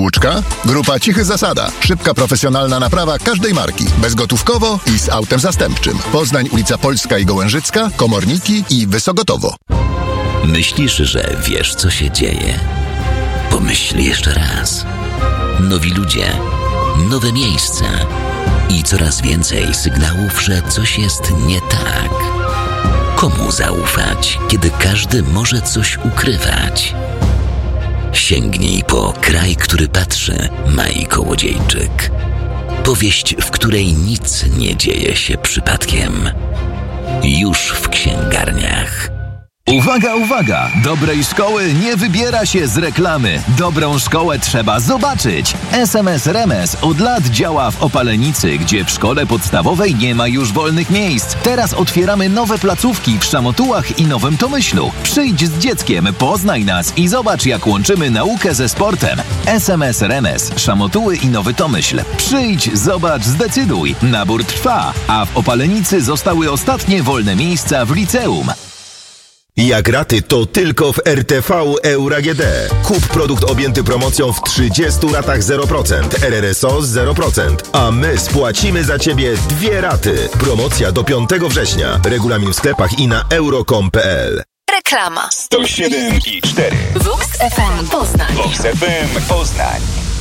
Tłuczka? Grupa Cichy Zasada. Szybka, profesjonalna naprawa każdej marki. Bezgotówkowo i z autem zastępczym. Poznań, ulica Polska i Gołężycka, Komorniki i Wysogotowo. Myślisz, że wiesz, co się dzieje? Pomyśl jeszcze raz. Nowi ludzie, nowe miejsca i coraz więcej sygnałów, że coś jest nie tak. Komu zaufać, kiedy każdy może coś ukrywać? Sięgnij po Kraj, który patrzy, Mai Kołodziejczyk. Powieść, w której nic nie dzieje się przypadkiem. Już w księgarniach. Uwaga, uwaga! Dobrej szkoły nie wybiera się z reklamy. Dobrą szkołę trzeba zobaczyć. SMS Remes od lat działa w Opalenicy, gdzie w szkole podstawowej nie ma już wolnych miejsc. Teraz otwieramy nowe placówki w Szamotułach i Nowym Tomyślu. Przyjdź z dzieckiem, poznaj nas i zobacz, jak łączymy naukę ze sportem. SMS Remes, Szamotuły i Nowy Tomyśl. Przyjdź, zobacz, zdecyduj. Nabór trwa, a w Opalenicy zostały ostatnie wolne miejsca w liceum. Jak raty, to tylko w RTV Euro AGD. Kup produkt objęty promocją w 30 ratach 0%, RRSO 0%, a my spłacimy za Ciebie 2 raty. Promocja do 5 września. Regulamin w sklepach i na euro.com.pl. Reklama. 107,4 Vox FM Poznań. Vox FM Poznań.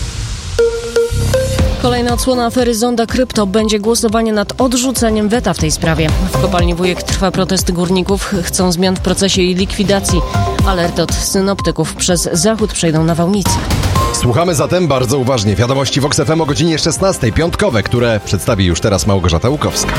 Kolejna odsłona afery Zonda Krypto. Będzie głosowanie nad odrzuceniem weta w tej sprawie. W kopalni Wujek trwa protest górników. Chcą zmian w procesie jej likwidacji. Alerty od synoptyków przez zachód przejdą na Wałnicę. Słuchamy zatem bardzo uważnie. Wiadomości Vox FM o godzinie 16, piątkowe, które przedstawi już teraz Małgorzata Łukowska.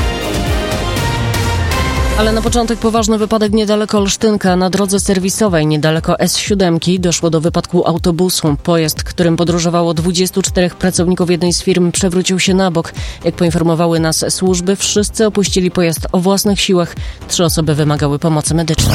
Ale na początek poważny wypadek niedaleko Olsztynka. Na drodze serwisowej niedaleko S7 doszło do wypadku autobusu. Pojazd, którym podróżowało 24 pracowników jednej z firm, przewrócił się na bok. Jak poinformowały nas służby, wszyscy opuścili pojazd o własnych siłach. 3 osoby wymagały pomocy medycznej.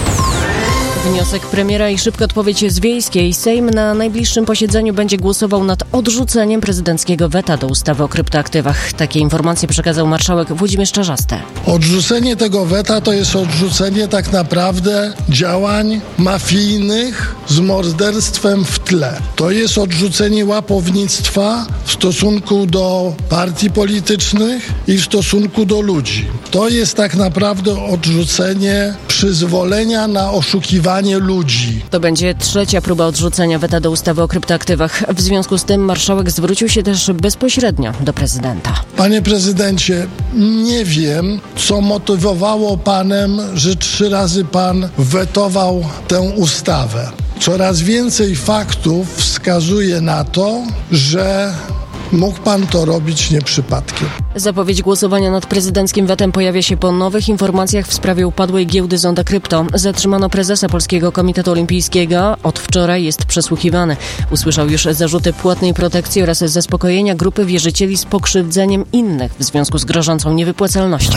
Wniosek premiera i szybka odpowiedź z Wiejskiej. Sejm na najbliższym posiedzeniu będzie głosował nad odrzuceniem prezydenckiego weta do ustawy o kryptoaktywach. Takie informacje przekazał marszałek Włodzimierz Czarzasty. Odrzucenie tego weta to jest odrzucenie tak naprawdę działań mafijnych z morderstwem w tle. To jest odrzucenie łapownictwa w stosunku do partii politycznych i w stosunku do ludzi. To jest tak naprawdę odrzucenie przyzwolenia na oszukiwanie ludzi. To będzie 3. próba odrzucenia weta do ustawy o kryptoaktywach. W związku z tym marszałek zwrócił się też bezpośrednio do prezydenta. Panie prezydencie, nie wiem, co motywowało panem, że 3 razy pan wetował tę ustawę. Coraz więcej faktów wskazuje na to, że mógł pan to robić nie przypadkiem. Zapowiedź głosowania nad prezydenckim wetem pojawia się po nowych informacjach w sprawie upadłej giełdy Zonda Krypto. Zatrzymano prezesa Polskiego Komitetu Olimpijskiego. Od wczoraj jest przesłuchiwany. Usłyszał już zarzuty płatnej protekcji oraz zaspokojenia grupy wierzycieli z pokrzywdzeniem innych w związku z grożącą niewypłacalnością.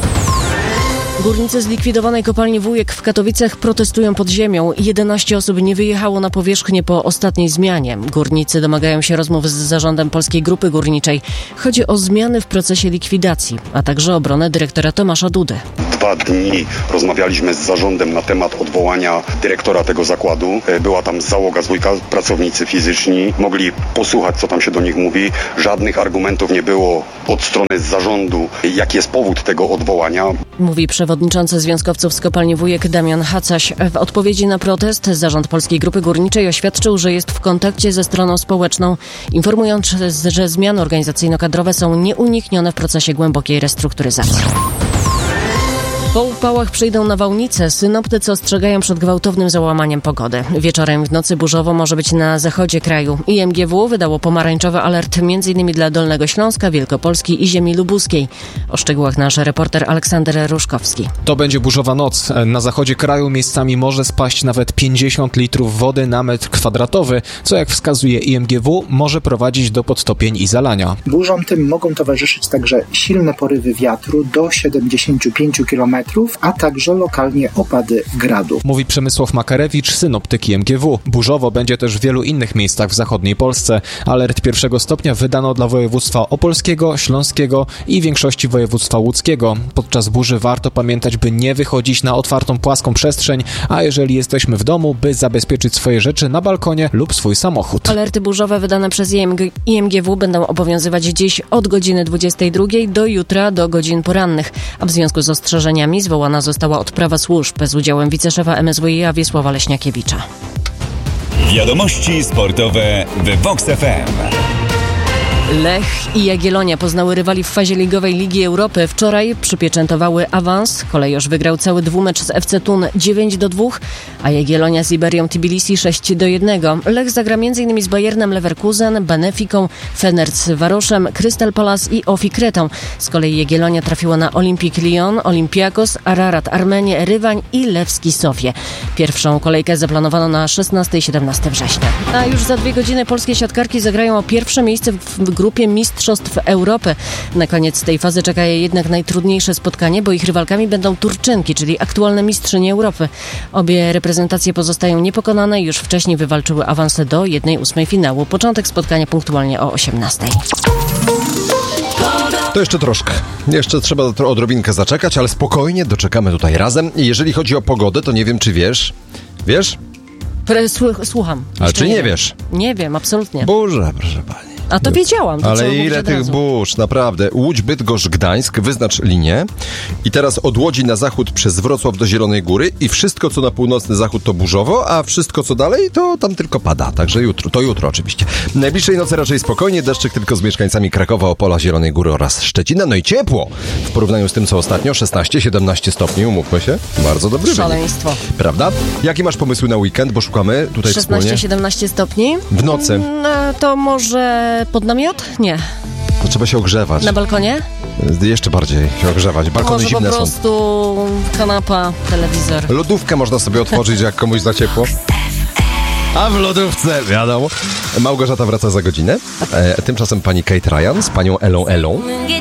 Górnicy z likwidowanej kopalni Wujek w Katowicach protestują pod ziemią. 11 osób nie wyjechało na powierzchnię po ostatniej zmianie. Górnicy domagają się rozmów z zarządem Polskiej Grupy Górniczej. Chodzi o zmiany w procesie likwidacji, a także obronę dyrektora Tomasza Dudy. 2 dni rozmawialiśmy z zarządem na temat odwołania dyrektora tego zakładu. Była tam załoga z Wujka, pracownicy fizyczni. Mogli posłuchać, co tam się do nich mówi. Żadnych argumentów nie było od strony zarządu, jaki jest powód tego odwołania. Mówi przewodniczący związkowców z kopalni Wujek Damian Hacaś. W odpowiedzi na protest zarząd Polskiej Grupy Górniczej oświadczył, że jest w kontakcie ze stroną społeczną, informując, że zmiany organizacyjno-kadrowe są nieuniknione w procesie głębokiej restrukturyzacji. Po upałach przyjdą na Wałnicę. Synoptycy ostrzegają przed gwałtownym załamaniem pogody. Wieczorem w nocy burzowo może być na zachodzie kraju. IMGW wydało pomarańczowy alert m.in. dla Dolnego Śląska, Wielkopolski i ziemi lubuskiej. O szczegółach nasz reporter Aleksander Ruszkowski. To będzie burzowa noc. Na zachodzie kraju miejscami może spaść nawet 50 litrów wody na metr kwadratowy, co jak wskazuje IMGW może prowadzić do podtopień i zalania. Burzom tym mogą towarzyszyć także silne porywy wiatru do 75 km deszczów, a także lokalnie opady gradu. Mówi Przemysław Makarewicz, synoptyk MGW. Burzowo będzie też w wielu innych miejscach w zachodniej Polsce. Alert pierwszego stopnia wydano dla województwa opolskiego, śląskiego i większości województwa łódzkiego. Podczas burzy warto pamiętać, by nie wychodzić na otwartą, płaską przestrzeń, a jeżeli jesteśmy w domu, by zabezpieczyć swoje rzeczy na balkonie lub swój samochód. Alerty burzowe wydane przez IMGW będą obowiązywać dziś od godziny 22 do jutra do godzin porannych, a w związku z ostrzeżeniami zwołana została odprawa służb z udziałem wiceszefa MSWiA Wiesława Leśniakiewicza. Wiadomości sportowe w Vox FM. Lech i Jagiellonia poznały rywali w fazie ligowej Ligi Europy. Wczoraj przypieczętowały awans. Kolejorz wygrał cały dwumecz z FC Thun 9-2, a Jagiellonia z Iberią Tbilisi 6-1. Lech zagra m.in. z Bayernem Leverkusen, Benefiką, Fenerc Waroszem, Crystal Palace i Ofi Kretą. Z kolei Jagiellonia trafiła na Olympique Lyon, Olympiakos, Ararat Armenię, Rywań i Lewski Sofię. Pierwszą kolejkę zaplanowano na 16 i 17 września. A już za 2 godziny polskie siatkarki zagrają o pierwsze miejsce w grupie Mistrzostw Europy. Na koniec tej fazy czeka je jednak najtrudniejsze spotkanie, bo ich rywalkami będą Turczynki, czyli aktualne mistrzynie Europy. Obie reprezentacje pozostają niepokonane i już wcześniej wywalczyły awansy do 1/8 finału. Początek spotkania punktualnie o 18:00. To jeszcze troszkę. Jeszcze trzeba odrobinkę zaczekać, ale spokojnie doczekamy tutaj razem. I jeżeli chodzi o pogodę, to nie wiem, czy wiesz? Wiesz? Słucham. Ale czy nie wiesz? Nie wiem, absolutnie. Burza, proszę pani. A to wiedziałam. Ale ile tych burz, naprawdę. Łódź, Bydgoszcz, Gdańsk, wyznacz linię. I teraz od Łodzi na zachód przez Wrocław do Zielonej Góry i wszystko, co na północny zachód, to burzowo, a wszystko, co dalej, to tam tylko pada. Także jutro oczywiście. Najbliższej nocy raczej spokojnie, deszczyk tylko z mieszkańcami Krakowa, Opola, Zielonej Góry oraz Szczecina. No i ciepło. W porównaniu z tym, co ostatnio, 16-17 stopni, umówmy się. Bardzo dobry szaleństwo. wynik. Prawda? Jakie masz pomysły na weekend? Bo szukamy tutaj 16-17 stopni. W nocy. To może pod namiot? Nie. To trzeba się ogrzewać. Na balkonie? Jeszcze bardziej się ogrzewać. Balkony może zimne po prostu są. Kanapa, telewizor. Lodówkę można sobie otworzyć, jak komuś za ciepło. A w lodówce, wiadomo. Małgorzata wraca za godzinę. Tymczasem pani Kate Ryan z panią Elą.